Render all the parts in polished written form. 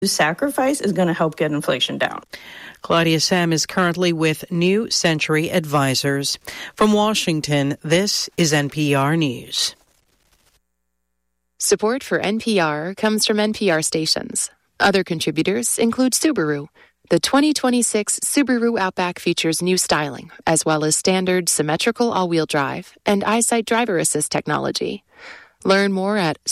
sacrifice is going to help get inflation down. Claudia Sam is currently with New Century Advisors. From Washington, this is NPR News. Support for NPR comes from NPR stations. Other contributors include Subaru. The 2026 Subaru Outback features new styling, as well as standard symmetrical all-wheel drive and EyeSight driver assist technology. Learn more at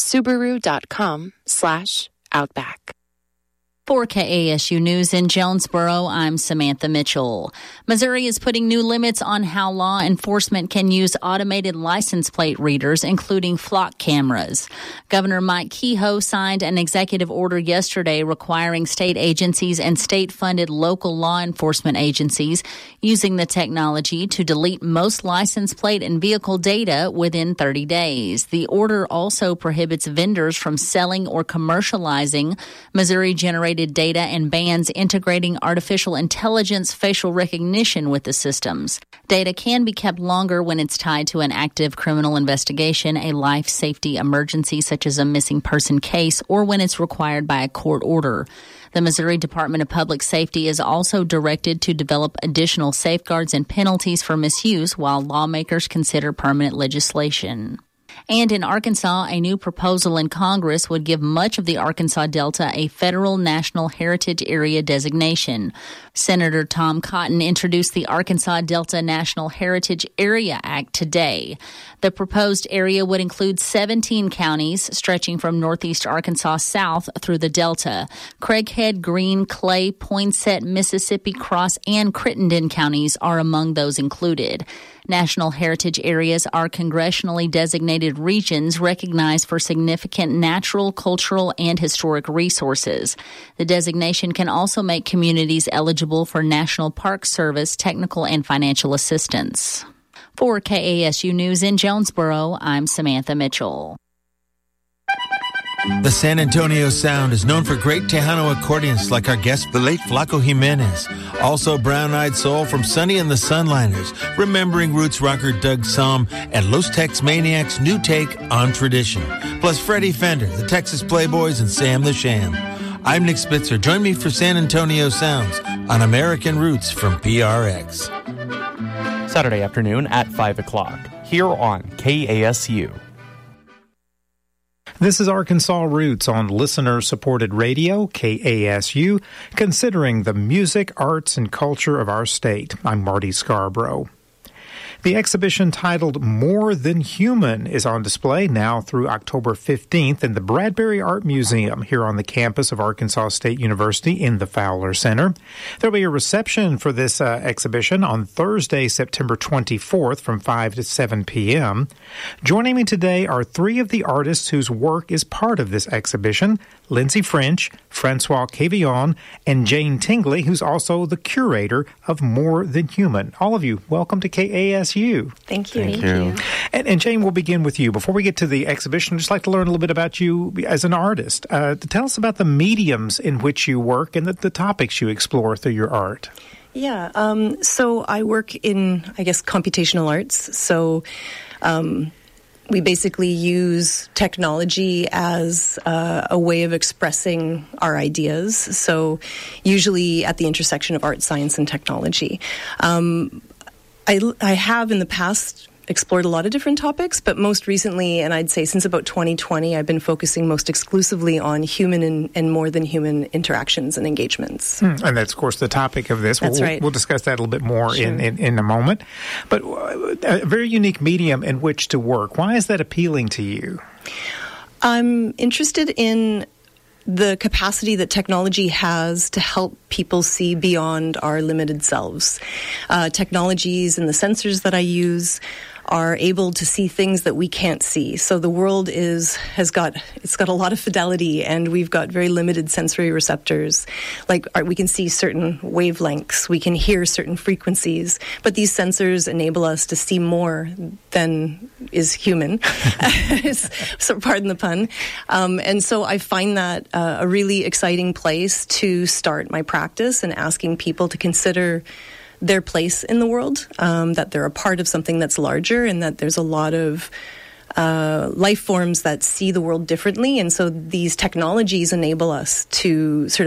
subaru.com/outback. For KASU News in Jonesboro, I'm Samantha Mitchell. Missouri is putting new limits on how law enforcement can use automated license plate readers, including flock cameras. Governor Mike Kehoe signed an executive order yesterday requiring state agencies and state-funded local law enforcement agencies using the technology to delete most license plate and vehicle data within 30 days. The order also prohibits vendors from selling or commercializing Missouri-generated data and bans integrating artificial intelligence facial recognition with the systems. Data can be kept longer when it's tied to an active criminal investigation, a life safety emergency such as a missing person case, or when it's required by a court order. The Missouri Department of Public Safety is also directed to develop additional safeguards and penalties for misuse while lawmakers consider permanent legislation. And in Arkansas, a new proposal in Congress would give much of the Arkansas Delta a federal National Heritage Area designation. Senator Tom Cotton introduced the Arkansas Delta National Heritage Area Act today. The proposed area would include 17 counties stretching from northeast Arkansas south through the Delta. Craighead, Greene, Clay, Poinsett, Mississippi Cross, and Crittenden counties are among those included. National heritage areas are congressionally designated regions recognized for significant natural, cultural, and historic resources. The designation can also make communities eligible for National Park Service technical and financial assistance. For KASU News in Jonesboro, I'm Samantha Mitchell. The San Antonio Sound is known for great Tejano accordions like our guest, the late Flaco Jimenez. Also brown-eyed soul from Sonny and the Sunliners, remembering roots rocker Doug Somm, and Los Tex Maniacs' new take on tradition. Plus Freddie Fender, the Texas Playboys, and Sam the Sham. I'm Nick Spitzer. Join me for San Antonio Sounds on American Roots from PRX. Saturday afternoon at 5 o'clock, here on KASU. This is Arkansas Roots on listener-supported radio, KASU, considering the music, arts, and culture of our state. I'm Marty Scarborough. The exhibition titled More Than Human is on display now through October 15th in the Bradbury Art Museum here on the campus of Arkansas State University in the Fowler Center. There'll be a reception for this exhibition on Thursday, September 24th from 5 to 7 p.m. Joining me today are three of the artists whose work is part of this exhibition: Lindsay French, Francois Cavillon, and Jane Tingley, who's also the curator of More Than Human. All of you, welcome to KASU. Thank you. Thank you. And Jane, we'll begin with you. Before we get to the exhibition, I'd just like to learn a little bit about you as an artist. Tell us about the mediums in which you work and the topics you explore through your art. Yeah, so I work in, computational arts. So we basically use technology as a way of expressing our ideas. So usually at the intersection of art, science, and technology. I have in the past explored a lot of different topics, but most recently, and I'd say since about 2020, I've been focusing most exclusively on human and more than human interactions and engagements. And that's, of course, the topic of this. That's right. We'll discuss that a little bit more Sure. in a moment. But a very unique medium in which to work. Why is that appealing to you? I'm interested in the capacity that technology has to help people see beyond our limited selves. Technologies and the sensors that I use are able to see things that we can't see. So the world has got a lot of fidelity, and we've got very limited sensory receptors. Like we can see certain wavelengths, we can hear certain frequencies, but these sensors enable us to see more than is human. So pardon the pun. And so I find that a really exciting place to start my practice and asking people to consider their place in the world, that they're a part of something that's larger, and that there's a lot of life forms that see the world differently. And so these technologies enable us to sort